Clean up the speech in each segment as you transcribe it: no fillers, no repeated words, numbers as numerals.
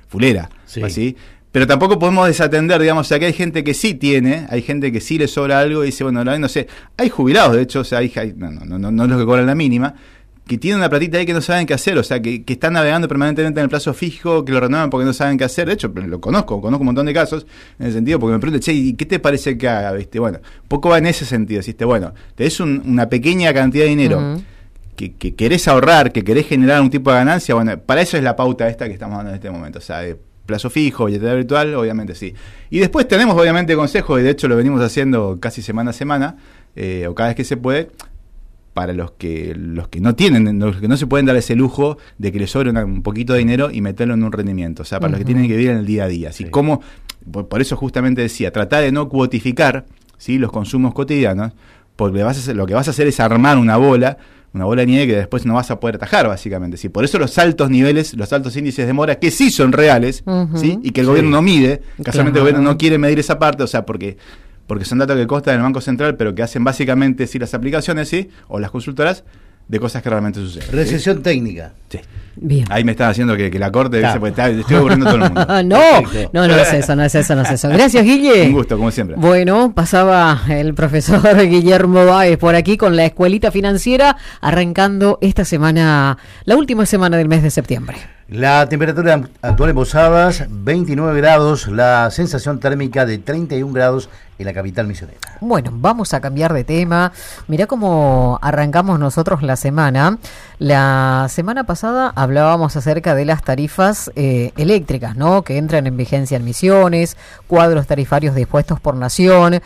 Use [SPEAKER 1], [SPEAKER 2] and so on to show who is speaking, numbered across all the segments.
[SPEAKER 1] fulera,
[SPEAKER 2] Sí.
[SPEAKER 1] así. Pero tampoco podemos desatender, digamos, o sea, que hay gente que sí tiene, hay gente que sí le sobra algo y dice, bueno, no sé, hay jubilados, de hecho, o sea, no es los que cobran la mínima, que tienen una platita ahí que no saben qué hacer, o sea, que están navegando permanentemente en el plazo fijo, que lo renuevan porque no saben qué hacer. De hecho, lo conozco un montón de casos en el sentido, porque me preguntan, che, ¿y qué te parece que haga? ¿Viste? Bueno, un poco va en ese sentido, ¿viste? Bueno, tenés una pequeña cantidad de dinero que querés ahorrar, que querés generar un tipo de ganancia. Bueno, para eso es la pauta esta que estamos dando en este momento, o sea, de plazo fijo, billetera virtual, obviamente sí. Y después tenemos obviamente consejos, y de hecho lo venimos haciendo casi semana a semana, o cada vez que se puede, para los que no tienen, los que no se pueden dar ese lujo de que les sobre un poquito de dinero y meterlo en un rendimiento, o sea, para los que tienen que vivir en el día a día. Así como, por eso justamente decía, tratar de no cuotificar, ¿sí?, los consumos cotidianos, porque lo que vas a hacer es armar una bola de nieve que después no vas a poder atajar, básicamente. ¿Sí? Por eso los altos niveles, los altos índices de mora, que sí son reales, ¿sí?, y que el gobierno no mide, casualmente el gobierno no quiere medir esa parte, o sea, porque son datos que constan en el Banco Central, pero que hacen básicamente sí las aplicaciones, sí, o las consultoras, de cosas que realmente suceden.
[SPEAKER 2] Recesión técnica.
[SPEAKER 1] Sí.
[SPEAKER 3] Bien.
[SPEAKER 1] Ahí me están haciendo que la corte, estoy aburriendo a todo el mundo.
[SPEAKER 3] No es eso. Gracias, Guille.
[SPEAKER 1] Un gusto, como siempre.
[SPEAKER 3] Bueno, pasaba el profesor Guillermo Báez por aquí con la Escuelita Financiera, arrancando esta semana, la última semana del mes de septiembre.
[SPEAKER 2] La temperatura actual en Posadas, 29 grados, la sensación térmica de 31 grados en la capital misionera.
[SPEAKER 3] Bueno, vamos a cambiar de tema. Mirá cómo arrancamos nosotros la semana. La semana pasada hablábamos acerca de las tarifas eléctricas, ¿no?, que entran en vigencia en Misiones, cuadros tarifarios dispuestos por nación.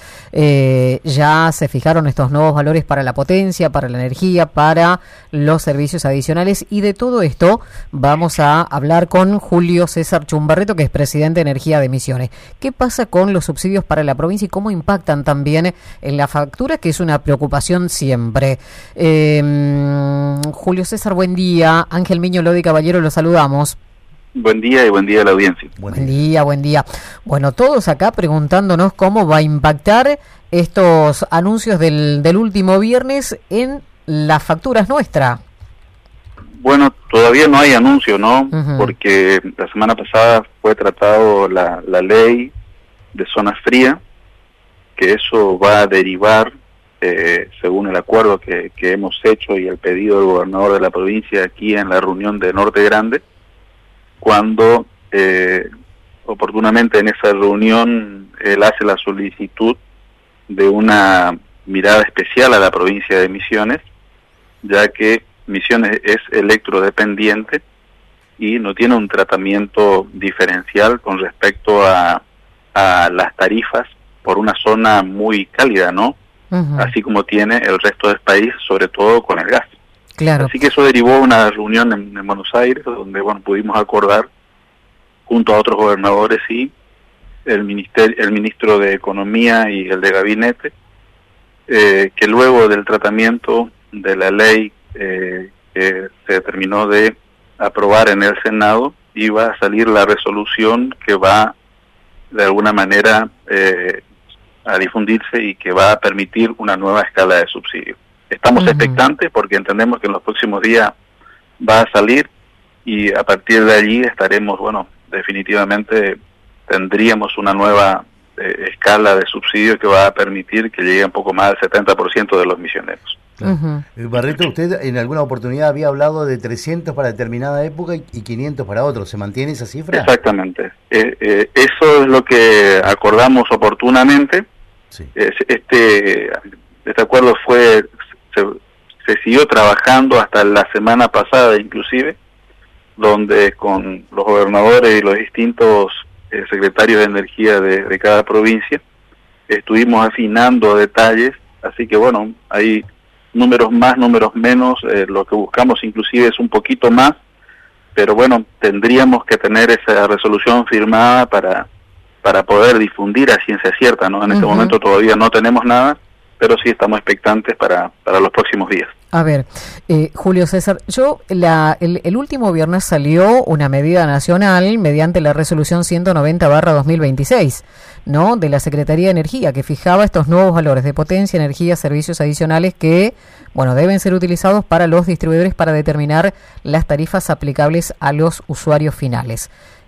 [SPEAKER 3] Ya se fijaron estos nuevos valores para la potencia, para la energía, para los servicios adicionales, y de todo esto vamos a hablar con Julio César Chumbarreto, que es presidente de Energía de Misiones. ¿Qué pasa con los subsidios para la provincia y cómo impactan también en la factura, que es una preocupación siempre? Julio César, buen día. Ángel Miño Lodi Caballero, lo saludamos.
[SPEAKER 4] Buen día y buen día a la audiencia.
[SPEAKER 3] Buen día. Bueno, todos acá preguntándonos cómo va a impactar estos anuncios del último viernes en las facturas nuestras.
[SPEAKER 4] Bueno, todavía no hay anuncio, ¿no? Porque la semana pasada fue tratado la ley de zona fría, que eso va a derivar, según el acuerdo que hemos hecho y el pedido del gobernador de la provincia aquí en la reunión de Norte Grande, cuando oportunamente en esa reunión él hace la solicitud de una mirada especial a la provincia de Misiones, ya que Misiones es electrodependiente y no tiene un tratamiento diferencial con respecto a las tarifas por una zona muy cálida, ¿no? Así como tiene el resto del país, sobre todo con el gas.
[SPEAKER 3] Claro.
[SPEAKER 4] Así que eso derivó una reunión en Buenos Aires, donde pudimos acordar junto a otros gobernadores y el ministro de Economía y el de Gabinete, que luego del tratamiento de la ley que se terminó de aprobar en el Senado, iba a salir la resolución que va de alguna manera a difundirse y que va a permitir una nueva escala de subsidio. Estamos expectantes porque entendemos que en los próximos días va a salir y a partir de allí estaremos, definitivamente tendríamos una nueva escala de subsidio que va a permitir que llegue un poco más del 70% de los misioneros.
[SPEAKER 2] Barreto, usted en alguna oportunidad había hablado de 300 para determinada época y 500 para otros. ¿Se mantiene esa cifra?
[SPEAKER 4] Exactamente. Eso es lo que acordamos oportunamente.
[SPEAKER 2] Sí.
[SPEAKER 4] Este acuerdo se siguió trabajando hasta la semana pasada inclusive, donde con los gobernadores y los distintos secretarios de energía de cada provincia estuvimos afinando detalles, así que hay números más, números menos, lo que buscamos inclusive es un poquito más, pero tendríamos que tener esa resolución firmada para poder difundir a ciencia cierta, ¿no? En este momento todavía no tenemos nada, pero sí estamos expectantes para los próximos días.
[SPEAKER 3] A ver, Julio César, el último viernes salió una medida nacional mediante la resolución 190/2026, ¿no?, de la Secretaría de Energía, que fijaba estos nuevos valores de potencia, energía, servicios adicionales que, deben ser utilizados para los distribuidores para determinar las tarifas aplicables a los usuarios finales.